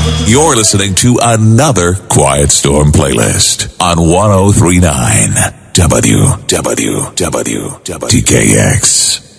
You're listening to another Quiet Storm playlist on 103.9 WWWTKX.